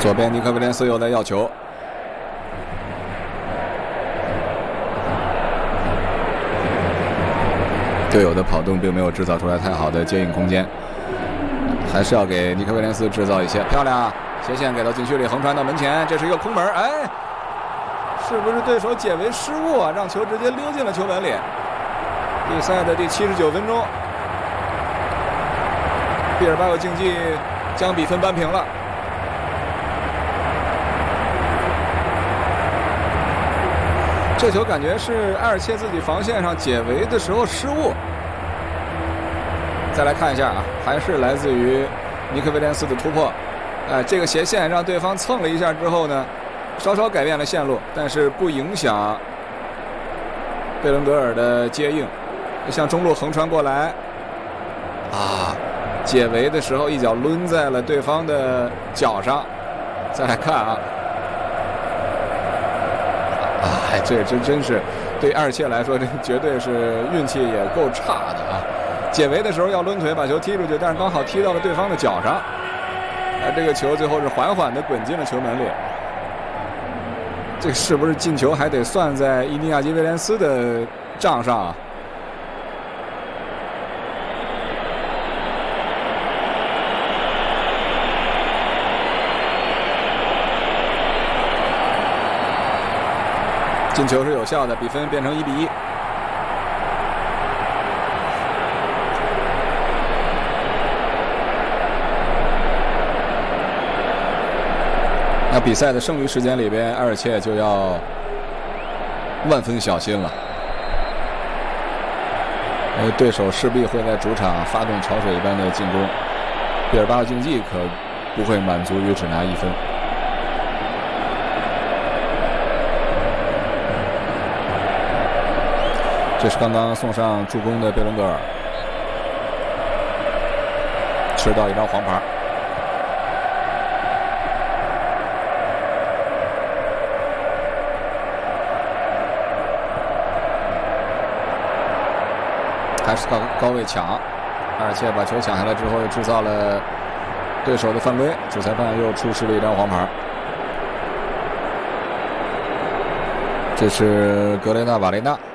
左边尼科维廉斯又在要球，队友的跑动并没有制造出来太好的接应空间，还是要给尼科维廉斯制造一些。漂亮，斜线给到禁区里，横传到门前，这是一个空门，哎，是不是对手解围失误啊？让球直接溜进了球门里。比赛的第79分钟，毕尔巴鄂竞技将比分扳平了。这球感觉是埃尔切自己防线上解围的时候失误。再来看一下啊，还是来自于尼科维廉斯的突破。这个斜线让对方蹭了一下之后呢，稍稍改变了线路，但是不影响贝伦格尔的接应。向中路横传过来，解围的时候一脚抡在了对方的脚上。再来看啊。这真是对埃尔切来说，这绝对是运气也够差的啊！解围的时候要抡腿把球踢出去，但是刚好踢到了对方的脚上，这个球最后是缓缓地滚进了球门里。这是不是进球还得算在伊尼亚基·威廉斯的账上啊？进球是有效的，比分变成1-1。那比赛的剩余时间里边，埃尔切就要万分小心了，因为对手势必会在主场发动潮水一般的进攻，毕尔巴鄂竞技可不会满足于只拿1分。这是刚刚送上助攻的贝伦格尔，吃到一张黄牌。还是高位抢，埃尔切把球抢下来之后，又制造了对手的犯规，主裁判又出示了一张黄牌。这是格雷纳瓦雷纳。